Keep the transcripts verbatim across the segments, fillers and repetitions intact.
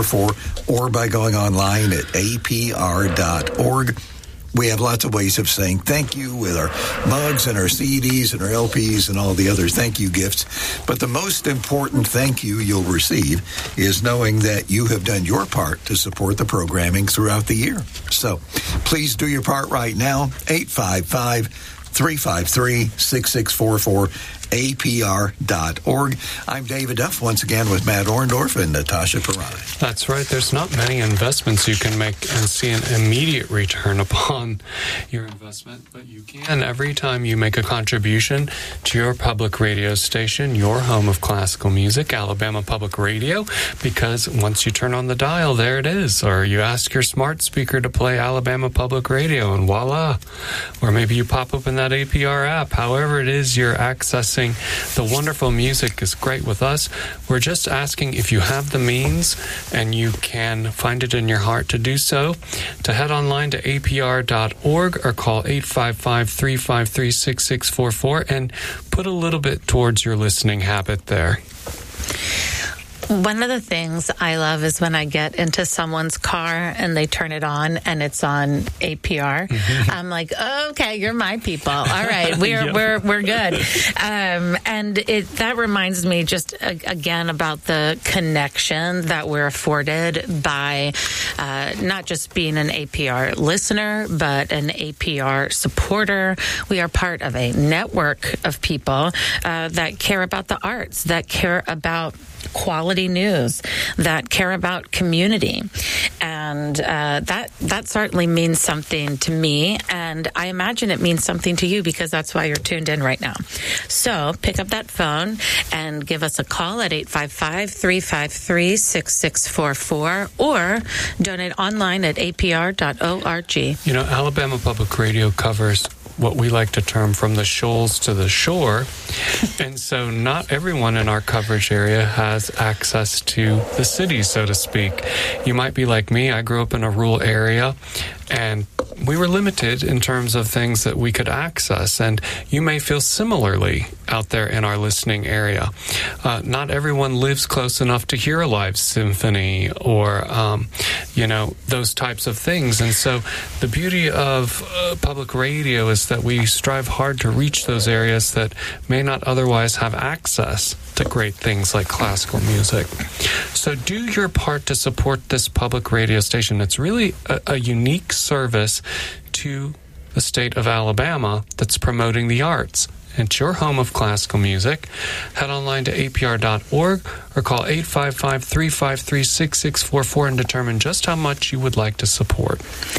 four four or by going online at A P R dot org. We have lots of ways of saying thank you with our mugs and our C Ds and our L Ps and all the other thank you gifts. But the most important thank you you'll receive is knowing that you have done your part to support the programming throughout the year. So please do your part right now. eight five five, three five three, six six four four. A P R dot org. I'm David Duff, once again with Matt Orndorff and Natasha Perrone. That's right. There's not many investments you can make and see an immediate return upon your investment, but you can every time you make a contribution to your public radio station, your home of classical music, Alabama Public Radio, because once you turn on the dial, there it is. Or you ask your smart speaker to play Alabama Public Radio, and voila. Or maybe you pop open that A P R app. However it is you're accessing the wonderful music is great with us. We're just asking if you have the means and you can find it in your heart to do so, to head online to A P R dot org or call eight five five, three five three, six six four four and put a little bit towards your listening habit there. One of the things I love is when I get into someone's car and they turn it on and it's on A P R. Mm-hmm. I'm like, oh, okay, you're my people. All right, we're yep. we're we're good. Um, and it that reminds me just uh, again about the connection that we're afforded by uh, not just being an A P R listener, but an A P R supporter. We are part of a network of people uh, that care about the arts, that care about quality news, that care about community. And uh, that that certainly means something to me, and I imagine it means something to you because that's why you're tuned in right now. So pick up that phone and give us a call at eight five five, three five three, six six four four or donate online at A P R dot org. You know, Alabama Public Radio covers what we like to term from the shoals to the shore. And so not everyone in our coverage area has access to the city, so to speak. You might be like me. I grew up in a rural area, and we were limited in terms of things that we could access. And you may feel similarly out there in our listening area. Uh, not everyone lives close enough to hear a live symphony or, um, you know, those types of things. And so the beauty of uh, public radio is that we strive hard to reach those areas that may not otherwise have access to great things like classical music. So do your part to support this public radio station. It's really a, a unique service to the state of Alabama that's promoting the arts. It's your home of classical music. Head online to A P R dot org or call eight five five, three five three, six six four four and determine just how much you would like to support.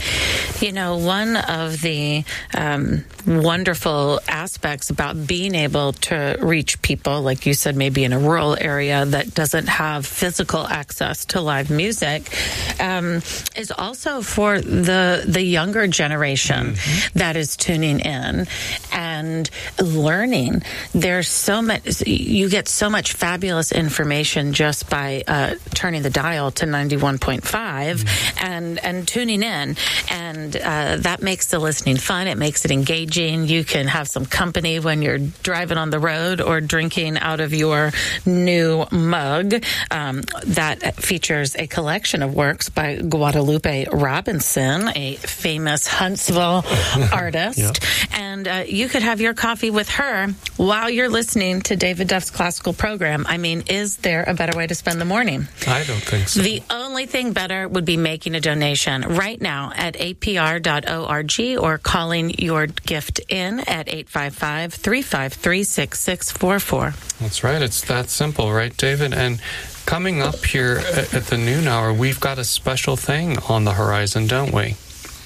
You know, one of the um, wonderful aspects about being able to reach people, like you said, maybe in a rural area that doesn't have physical access to live music, um, is also for the the younger generation mm-hmm. that is tuning in and learning. There's so much, you get so much fabulous information just by uh, turning the dial to ninety-one point five mm-hmm. and, and tuning in. And uh, that makes the listening fun. It makes it engaging. You can have some company when you're driving on the road or drinking out of your new mug um, that features a collection of works by Guadalupe Robinson, a famous Huntsville artist. Yep. And uh, you could have your coffee with her while you're listening to David Duff's classical program. I mean, is there a better way to spend the morning? I don't think so. The only thing better would be making a donation right now at A P R dot org or calling your gift in at eight five five, three five three, six six four four. That's right. It's that simple, right, David? And coming up here at the noon hour, we've got a special thing on the horizon, don't we?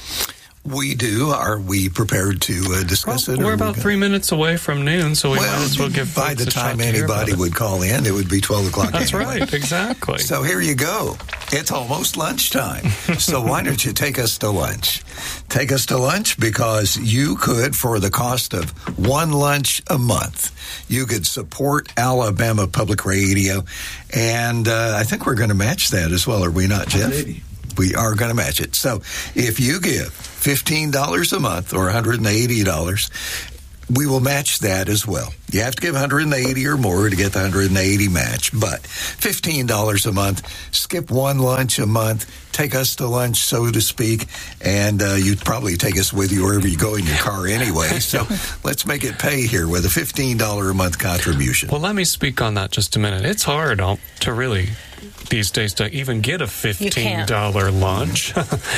We do. Are we prepared to uh, discuss well, it? We're about we three minutes away from noon, so we well, might as well give by the time anybody would call in, it would be twelve o'clock. That's anyway. Right, exactly. So here you go. It's almost lunchtime. So why don't you take us to lunch? Take us to lunch because you could, for the cost of one lunch a month, you could support Alabama Public Radio. And uh, I think we're going to match that as well, are we not, Jeff? Maybe. We are going to match it. So if you give fifteen dollars a month or one hundred eighty dollars, we will match that as well. You have to give one hundred eighty or more to get the one hundred eighty match, but fifteen dollars a month, skip one lunch a month, take us to lunch, so to speak, and uh, you'd probably take us with you wherever you go in your car anyway. So let's make it pay here with a fifteen dollars a month contribution. Well, let me speak on that just a minute. It's hard to really these days to even get a fifteen dollars lunch.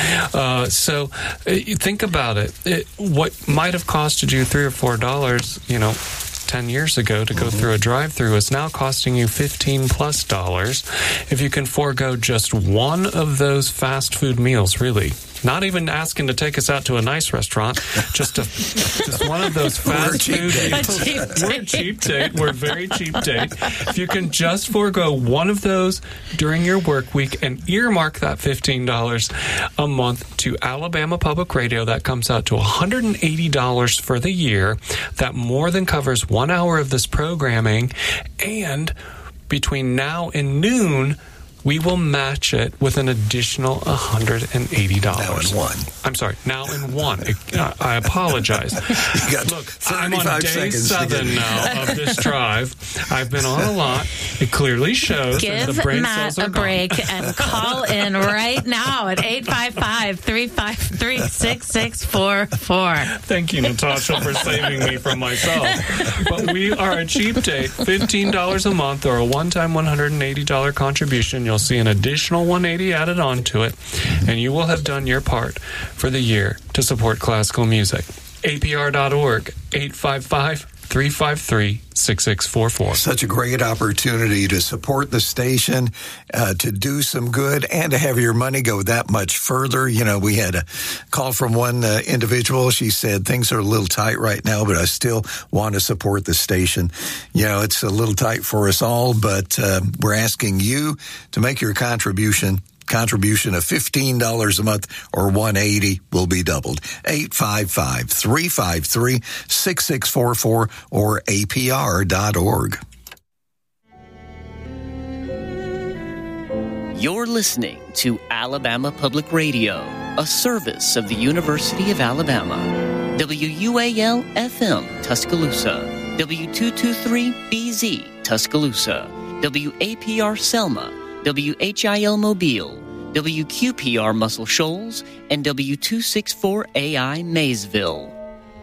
uh, so uh, think about it. it. What might have costed you three or four dollars, you know, ten years ago to go mm-hmm. through a drive-through is now costing you fifteen plus dollars. If you can forego just one of those fast food meals, really. Not even asking to take us out to a nice restaurant, just a, just one of those fast food. We're a cheap date. We're a very cheap date. If you can just forego one of those during your work week and earmark that fifteen dollars a month to Alabama Public Radio, that comes out to one hundred eighty dollars for the year. That more than covers one hour of this programming, and between now and noon, we will match it with an additional one hundred eighty dollars. Now in one. I'm sorry, now in one. I, I apologize. Look, I'm on day seven now of this drive. I've been on a lot. It clearly shows Give that the brain Matt cells are a break gone. And call in right now at eight five five, three five three, six six four four. Thank you, Natasha, for saving me from myself. But we are a cheap date, fifteen dollars a month or a one-time one hundred eighty dollars contribution. You'll see an additional one hundred eighty dollars added onto it, and you will have done your part for the year to support classical music. A P R dot org, eight five five, three five three, six six four four. Such a great opportunity to support the station, uh, to do some good, and to have your money go that much further. You know, we had a call from one uh, individual. She said, things are a little tight right now, but I still want to support the station. You know, it's a little tight for us all, but uh, we're asking you to make your contribution. Contribution of fifteen dollars a month or one hundred eighty dollars will be doubled. eight five five, three five three, six six four four or A P R dot org. You're listening to Alabama Public Radio, a service of the University of Alabama. W U A L F M Tuscaloosa, W two twenty-three B Z Tuscaloosa, W A P R Selma, W H I L Mobile, W Q P R Muscle Shoals, and W two sixty-four A I Maysville.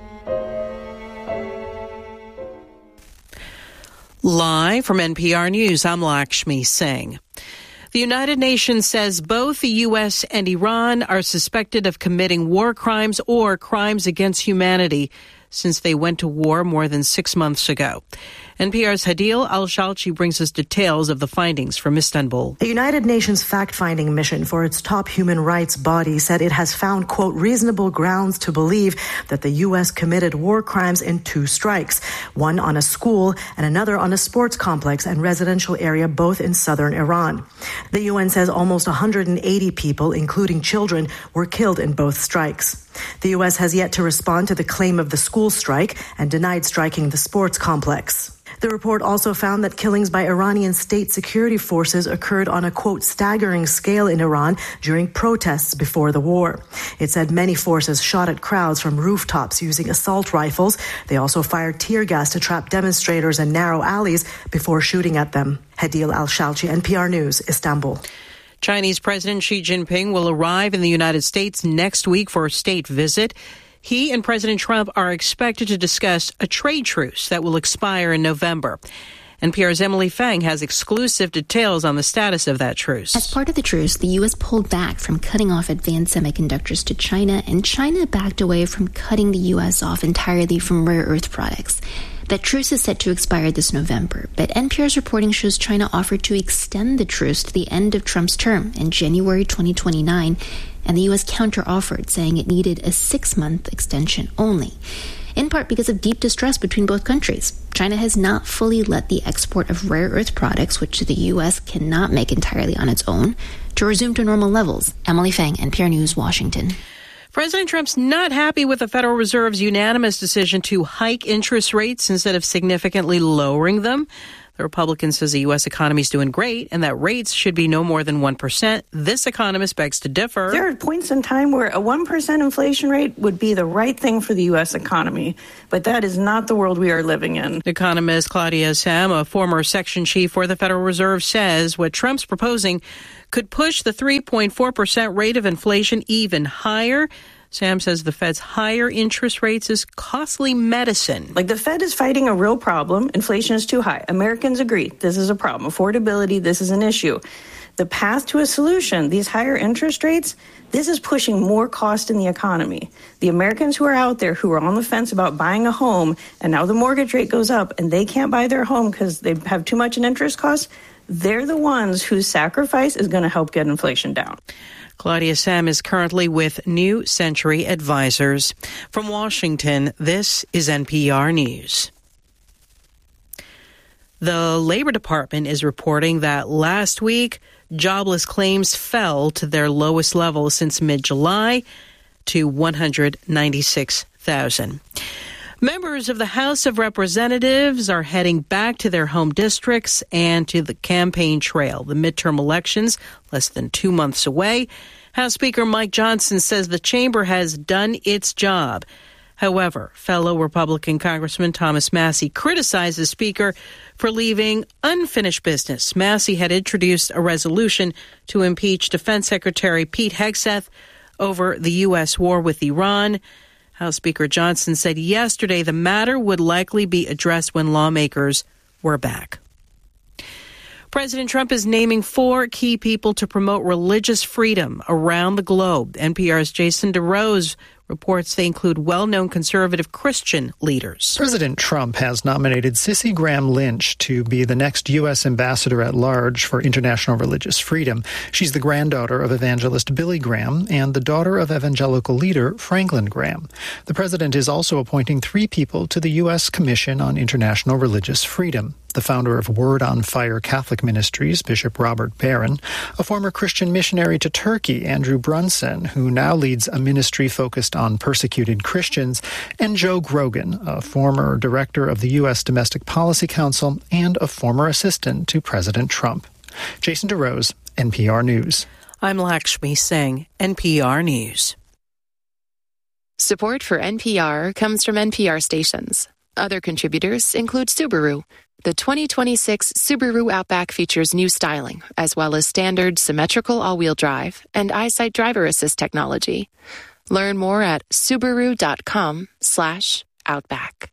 Live from N P R News, I'm Lakshmi Singh. The United Nations says both the U S and Iran are suspected of committing war crimes or crimes against humanity since they went to war more than six months ago. N P R's Hadil Al-Shalchi brings us details of the findings from Istanbul. The United Nations fact-finding mission for its top human rights body said it has found, quote, reasonable grounds to believe that the U S committed war crimes in two strikes, one on a school and another on a sports complex and residential area, both in southern Iran. The U N says almost one hundred eighty people, including children, were killed in both strikes. The U S has yet to respond to the claim of the school strike and denied striking the sports complex. The report also found that killings by Iranian state security forces occurred on a, quote, staggering scale in Iran during protests before the war. It said many forces shot at crowds from rooftops using assault rifles. They also fired tear gas to trap demonstrators in narrow alleys before shooting at them. Hadil Al-Shalchi, N P R News, Istanbul. Chinese President Xi Jinping will arrive in the United States next week for a state visit. He and President Trump are expected to discuss a trade truce that will expire in November. N P R's Emily Fang has exclusive details on the status of that truce. As part of the truce, the U S pulled back from cutting off advanced semiconductors to China, and China backed away from cutting the U S off entirely from rare earth products. That truce is set to expire this November, but N P R's reporting shows China offered to extend the truce to the end of Trump's term in January twenty twenty-nine, and the U S counter-offered, saying it needed a six-month extension only, in part because of deep distrust between both countries. China has not fully let the export of rare earth products, which the U S cannot make entirely on its own, to resume to normal levels. Emily Fang, N P R News, Washington. President Trump's not happy with the Federal Reserve's unanimous decision to hike interest rates instead of significantly lowering them. The Republican says the U S economy is doing great and that rates should be no more than one percent. This economist begs to differ. There are points in time where a one percent inflation rate would be the right thing for the U S economy, but that is not the world we are living in. Economist Claudia Sahm, a former section chief for the Federal Reserve, says what Trump's proposing could push the three point four percent rate of inflation even higher. Sam says the Fed's higher interest rates is costly medicine. Like the Fed is fighting a real problem. Inflation is too high. Americans agree this is a problem. Affordability, this is an issue. The path to a solution, these higher interest rates, this is pushing more cost in the economy. The Americans who are out there who are on the fence about buying a home and now the mortgage rate goes up and they can't buy their home because they have too much in interest costs, they're the ones whose sacrifice is going to help get inflation down. Claudia Sahm is currently with New Century Advisors. From Washington, this is N P R News. The Labor Department is reporting that last week, jobless claims fell to their lowest level since mid-July to one hundred ninety-six thousand. Members of the House of Representatives are heading back to their home districts and to the campaign trail. The midterm elections, less than two months away. House Speaker Mike Johnson says the chamber has done its job. However, fellow Republican Congressman Thomas Massie criticized the Speaker for leaving unfinished business. Massie had introduced a resolution to impeach Defense Secretary Pete Hegseth over the U S war with Iran. House Speaker Johnson said yesterday the matter would likely be addressed when lawmakers were back. President Trump is naming four key people to promote religious freedom around the globe. N P R's Jason DeRose reports they include well-known conservative Christian leaders. President Trump has nominated Cissy Graham Lynch to be the next U S ambassador at large for international religious freedom. She's the granddaughter of evangelist Billy Graham and the daughter of evangelical leader Franklin Graham. The president is also appointing three people to the U S Commission on International Religious Freedom. The founder of Word on Fire Catholic Ministries, Bishop Robert Barron, a former Christian missionary to Turkey, Andrew Brunson, who now leads a ministry focused on persecuted Christians, and Joe Grogan, a former director of the U S Domestic Policy Council and a former assistant to President Trump. Jason DeRose, N P R News. I'm Lakshmi Singh, N P R News. Support for N P R comes from N P R stations. Other contributors include Subaru. The twenty twenty-six Subaru Outback features new styling, as well as standard symmetrical all-wheel drive and EyeSight driver assist technology. Learn more at Subaru.com slash Outback.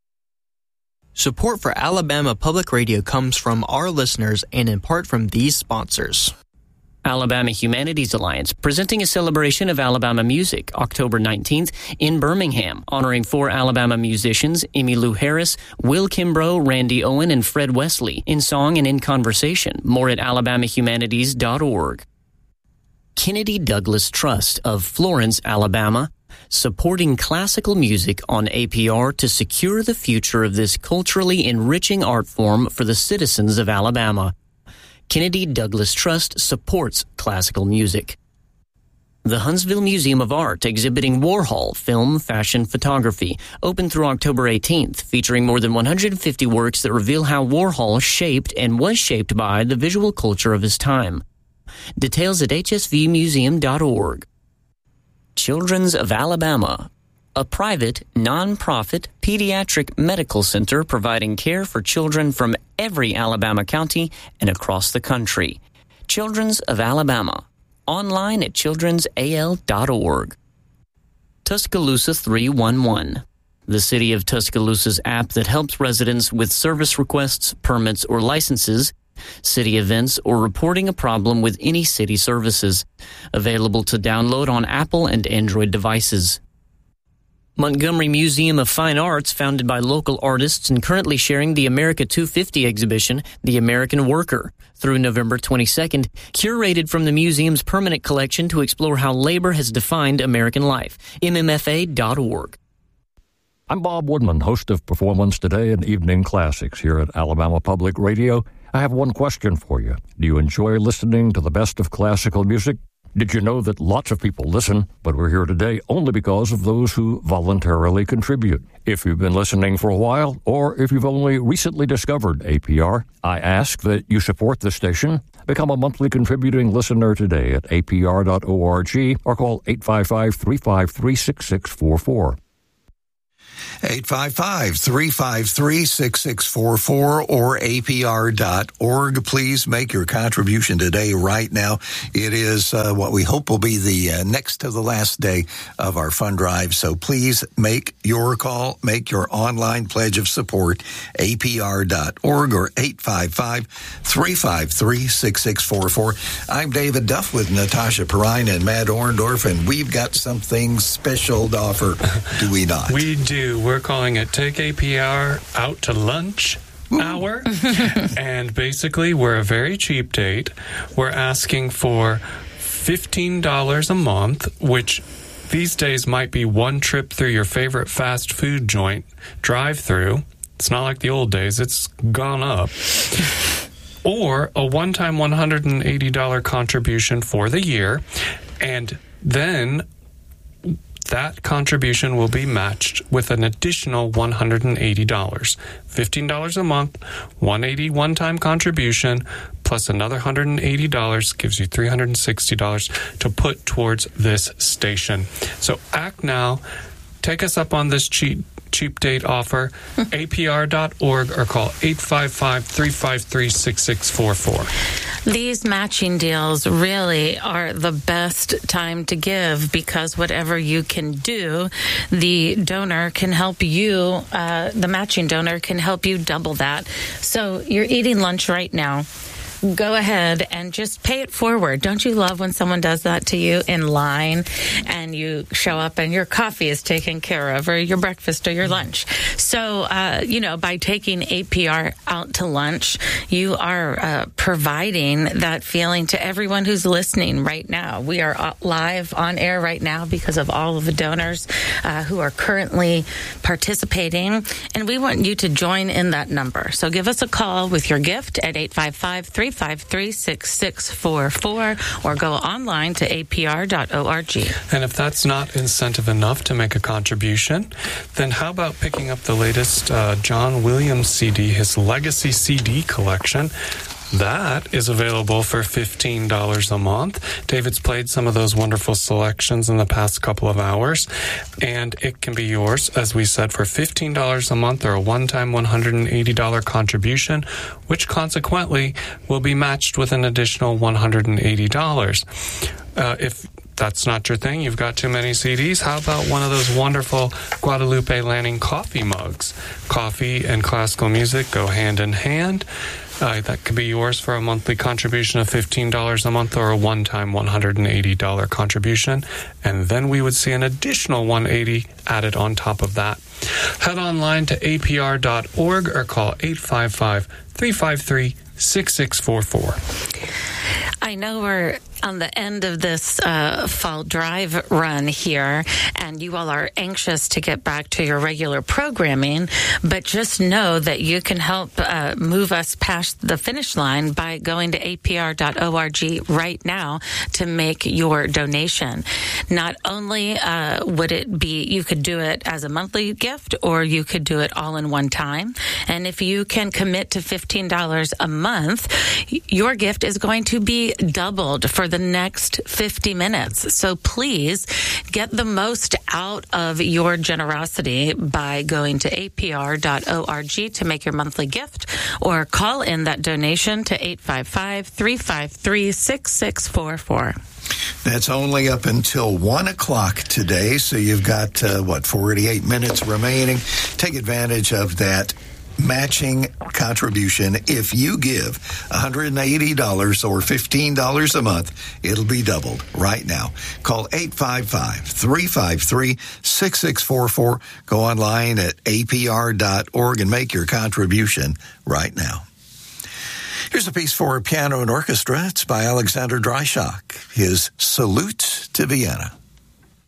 Support for Alabama Public Radio comes from our listeners and in part from these sponsors. Alabama Humanities Alliance, presenting a celebration of Alabama music, October nineteenth in Birmingham, honoring four Alabama musicians, Emmylou Harris, Will Kimbrough, Randy Owen, and Fred Wesley, in song and in conversation. More at alabama humanities dot org. Kennedy Douglas Trust of Florence, Alabama, supporting classical music on A P R to secure the future of this culturally enriching art form for the citizens of Alabama. Kennedy Douglas Trust supports classical music. The Huntsville Museum of Art, exhibiting Warhol film, fashion, photography, open through October eighteenth, featuring more than one hundred fifty works that reveal how Warhol shaped and was shaped by the visual culture of his time. Details at h s v museum dot org. Children's of Alabama, a private, non-profit pediatric medical center providing care for children from every Alabama county and across the country. Children's of Alabama, online at children's a l dot org. Tuscaloosa three one one, the City of Tuscaloosa's app that helps residents with service requests, permits, or licenses, city events, or reporting a problem with any city services. Available to download on Apple and Android devices. Montgomery Museum of Fine Arts, founded by local artists and currently sharing the America two fifty exhibition, The American Worker, through November twenty-second, curated from the museum's permanent collection to explore how labor has defined American life. m m f a dot org. I'm Bob Woodman, host of Performance Today and Evening Classics here at Alabama Public Radio. I have one question for you. Do you enjoy listening to the best of classical music? Did you know that lots of people listen, but we're here today only because of those who voluntarily contribute? If you've been listening for a while, or if you've only recently discovered A P R, I ask that you support the station. Become a monthly contributing listener today at A P R dot org or call eight five five, three five three, six six four four. eight five five, three five three, six six four four or A P R dot org. Please make your contribution today, right now. It is uh, what we hope will be the uh, next to the last day of our fund drive. So please make your call, make your online pledge of support, A P R dot org or eight five five, three five three, six six four four. I'm David Duff with Natasha Perrine and Matt Orndorff, and we've got something special to offer, do we not? We do. We're calling it Take A P R Out to Lunch Hour. And basically, we're a very cheap date. We're asking for fifteen dollars a month, which these days might be one trip through your favorite fast food joint drive-through. It's not like the old days. It's gone up. Or a one-time one hundred eighty dollars contribution for the year. And then that contribution will be matched with an additional one hundred eighty dollars. fifteen dollars a month, one hundred eighty dollars one-time contribution, plus another one hundred eighty dollars gives you three hundred sixty dollars to put towards this station. So act now. Take us up on this cheap cheap date offer, A P R dot org, or call eight five five, three five three, six six four four. These matching deals really are the best time to give, because whatever you can do, the donor can help you, uh, the matching donor can help you double that. So you're eating lunch right now. Go ahead and just pay it forward. Don't you love when someone does that to you in line and you show up and your coffee is taken care of, or your breakfast or your lunch? So, uh, you know, by taking A P R out to lunch, you are uh, providing that feeling to everyone who's listening right now. We are live on air right now because of all of the donors uh, who are currently participating, and we want you to join in that number. So give us a call with your gift at eight five five, three five three, six six four four or go online to A P R dot org. And if that's not incentive enough to make a contribution, then how about picking up the latest uh, John Williams C D, his Legacy C D collection? That is available for fifteen dollars a month. David's played some of those wonderful selections in the past couple of hours, and it can be yours, as we said, for fifteen dollars a month or a one-time one hundred eighty dollars contribution, which consequently will be matched with an additional one hundred eighty dollars. Uh, if that's not your thing, you've got too many C Ds, how about one of those wonderful Guadalupe Lanning coffee mugs? Coffee and classical music go hand in hand. Uh, that could be yours for a monthly contribution of fifteen dollars a month or a one-time one hundred eighty dollars contribution. And then we would see an additional one hundred eighty dollars added on top of that. Head online to A P R dot org or call eight five five, three five three, six six four four. I know we're on the end of this uh, fall drive run here, and you all are anxious to get back to your regular programming, but just know that you can help uh, move us past the finish line by going to A P R dot org right now to make your donation. Not only uh, would it be, you could do it as a monthly gift, or you could do it all in one time. And if you can commit to fifteen dollars a month, your gift is going to be doubled for the next fifty minutes. So please get the most out of your generosity by going to A P R dot org to make your monthly gift, or call in that donation to eight five five, three five three, six six four four. That's only up until one o'clock today, so you've got, uh, what, forty-eight minutes remaining. Take advantage of that matching contribution. If you give one hundred eighty dollars or fifteen dollars a month, it'll be doubled right now. Call eight five five, three five three, six six four four. Go online at A P R dot org and make your contribution right now. Here's a piece for piano and orchestra. It's by Alexander Dreischock, his Salute to Vienna.